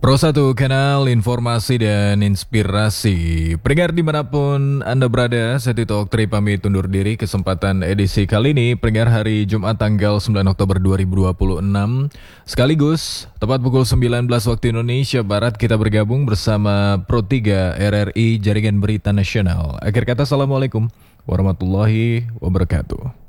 Pro 1 kanal informasi dan inspirasi. Pendengar dimanapun Anda berada, saya Tito Oktri pamit undur diri. Kesempatan edisi kali ini, pendengar hari Jumat tanggal 9 Oktober 2026. Sekaligus, tepat pukul 19 waktu Indonesia Barat, kita bergabung bersama Pro 3 RRI Jaringan Berita Nasional. Akhir kata, Assalamualaikum warahmatullahi wabarakatuh.